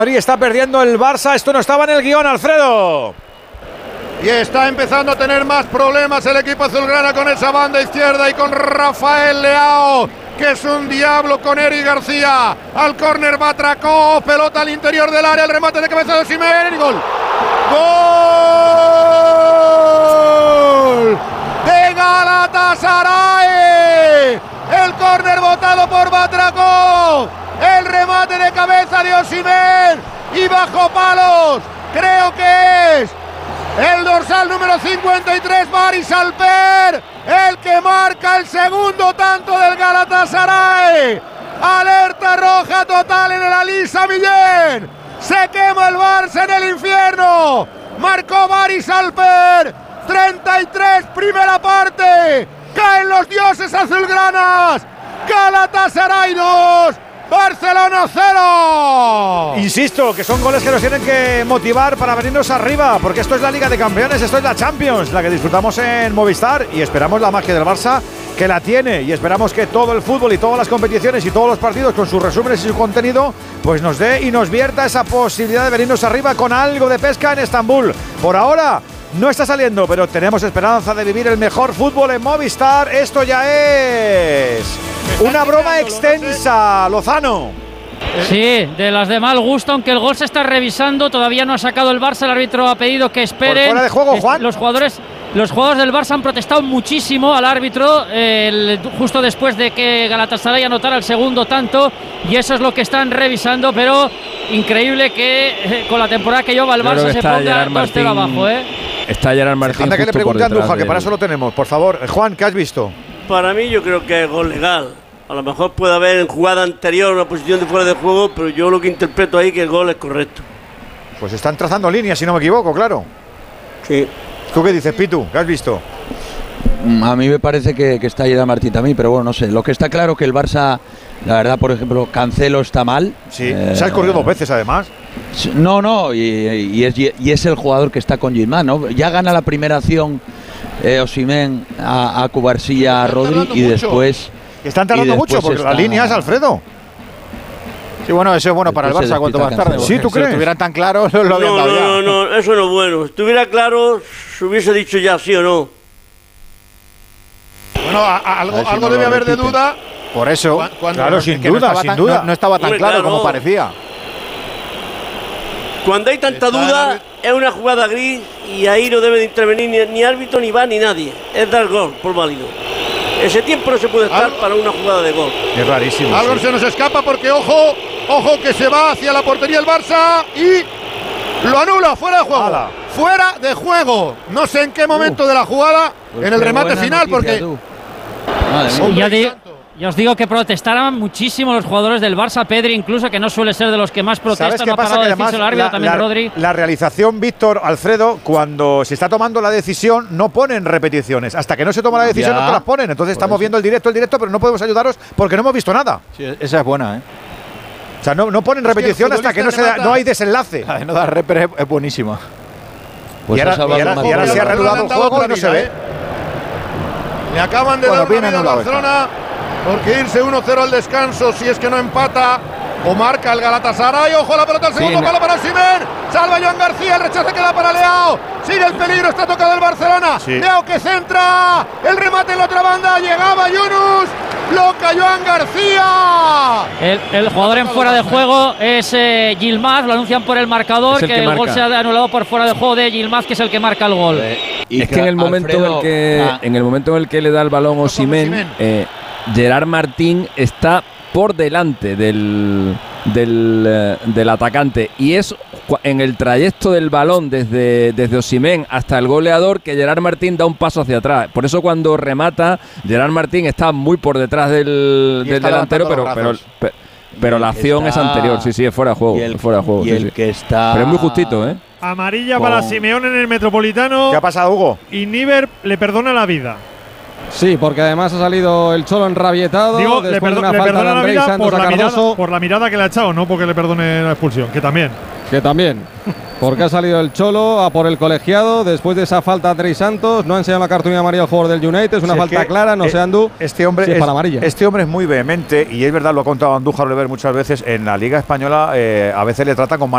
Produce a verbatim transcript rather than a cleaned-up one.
Está perdiendo el Barça, esto no estaba en el guión, Alfredo. Y está empezando a tener más problemas el equipo azulgrana con esa banda izquierda y con Rafael Leao, que es un diablo, con Eric García. Al córner va Tracó, pelota al interior del área, el remate de cabeza de Osimhen y gol. ¡Gol! ¡De Galatasaray! El córner botado por Batracó. El remate de cabeza de Osimhen y bajo palos, creo que es el dorsal número cincuenta y tres, Baris Alper, el que marca el segundo tanto del Galatasaray. Alerta roja total en el Ali Samillén. Se quema el Barça en el infierno. Marcó Baris Alper. treinta y tres, primera parte. Caen los dioses azulgranas. Galatasaray dos. Barcelona cero. Insisto, que son goles que nos tienen que motivar para venirnos arriba, porque esto es la Liga de Campeones, esto es la Champions, la que disfrutamos en Movistar, y esperamos la magia del Barça, que la tiene, y esperamos que todo el fútbol y todas las competiciones y todos los partidos con sus resúmenes y su contenido pues nos dé y nos vierta esa posibilidad de venirnos arriba con algo de pesca en Estambul. Por ahora no está saliendo, pero tenemos esperanza de vivir el mejor fútbol en Movistar. Esto ya es una broma extensa, Lozano. Sí, de las de mal gusto, aunque el gol se está revisando, todavía no ha sacado el Barça, el árbitro ha pedido que esperen. ¿Por fuera de juego, Juan? Los jugadores, los jugadores del Barça han protestado muchísimo al árbitro el, justo después de que Galatasaray anotara el segundo tanto, y eso es lo que están revisando, pero increíble que eh, con la temporada que lleva el Barça se ponga dos cero abajo, ¿eh? Está Gerard Martín. Anda, que le pregunte a Andújar, que para eso lo tenemos. Por favor, Juan, ¿qué has visto? Para mí yo creo que es gol legal. A lo mejor puede haber en jugada anterior una posición de fuera de juego, pero yo lo que interpreto ahí que el gol es correcto. Pues están trazando líneas, si no me equivoco, claro. Sí. ¿Tú qué dices, Pitu? ¿Qué has visto? A mí me parece que, que está Gerard Martín también, pero bueno, no sé. Lo que está claro que el Barça, la verdad, por ejemplo, Cancelo está mal. Sí, eh, se ha escorrido dos veces además. No, no, y, y, es, y es el jugador que está con Griezmann, ¿no? Ya gana la primera acción eh, Osimhen a, a Cubarsí, a Rodri, y después... Están tardando mucho porque está... las líneas, Alfredo. Sí, bueno, eso es bueno para el Barça cuanto más tarde. Sí, ¿tú si crees? Si estuvieran tan claros, lo habían no, dado ya. No, no, no, eso no es bueno. Si estuviera claro, se hubiese dicho ya sí o no. Bueno, a, a, algo, a si algo no debe haber de repiten. duda. Por eso, Cuando, cuando claro, no, sin que duda, no sin tan, duda. No, no estaba tan Hombre, claro, claro como parecía. Cuando hay tanta duda, es una jugada gris y ahí no debe de intervenir ni, ni árbitro, ni va, ni nadie. Es dar gol por válido. Ese tiempo no se puede estar Algo, para una jugada de gol. Es rarísimo. Algo sí. se nos escapa porque, ojo, ojo que se va hacia la portería el Barça y lo anula, fuera de juego. Ala. Fuera de juego. No sé en qué momento uh, de la jugada, pues en el remate final, noticia, porque... Sí, ya, di, ya os digo que protestaran muchísimo los jugadores del Barça, Pedri incluso, que no suele ser de los que más protestan, no ha parado de decirse el árbitro, la, también la, Rodri. La realización, Víctor, Alfredo, cuando se está tomando la decisión, no ponen repeticiones. Hasta que no se toma la decisión, ya. no te las ponen. Entonces estamos eso. viendo el directo, el directo, pero no podemos ayudaros porque no hemos visto nada. Sí, esa es buena, ¿eh? O sea, no, no ponen es repetición que hasta que no, se da, no hay desenlace. La de no dar rep es, es buenísima. Pues y, ahora, y, ahora, y ahora se ha reanudado el juego y no se ve. ¿eh? Le acaban de bueno, dar una vida al Barcelona porque irse uno cero al descanso, si es que no empata o marca el Galatasaray. Ojo a la pelota, el segundo sí, palo para Osimhen. Salva Joan García, el rechace queda para Leao. Sigue el peligro, está tocado el Barcelona. Sí. Leao que centra, el remate en la otra banda, llegaba Yunus. Loca Joan García. El, el jugador en fuera de juego es eh, Yilmaz, lo anuncian por el marcador, el que, que el gol se ha anulado por fuera de juego de Yilmaz, que es el que marca el gol. Eh, y es que en el momento Alfredo, en el que ah. en el momento en el que le da el balón Osimhen, eh, Gerard Martín está por delante del del, del atacante, y es en el trayecto del balón desde, desde Osimhen hasta el goleador que Gerard Martín da un paso hacia atrás. Por eso cuando remata, Gerard Martín está muy por detrás del, del delantero, pero, pero, pero, pero la acción está, es anterior, sí, sí, es fuera de juego. Y el, es fuera de juego y sí, el sí. que está… Pero es muy justito, ¿eh? Amarilla Con... para Simeone en el Metropolitano. ¿Qué ha pasado, Hugo? Y Níver le perdona la vida. Sí, porque además ha salido el Cholo enrabietado. Digo, después le, perdo, de una le falta perdona de la vida Santos por la, mirada, Cardoso, por la mirada que le ha echado, no porque le perdone la expulsión, que también. Que también. Porque ha salido el Cholo a por el colegiado después de esa falta a Trey Santos. No ha enseñado la cartulina amarilla al jugador del United. Es una si falta es que, clara, no eh, sé, Andú. Este hombre, si es es, para amarilla. este hombre es muy vehemente y es verdad, lo ha contado Andújar Oliver muchas veces. En la Liga Española eh, a veces le trata con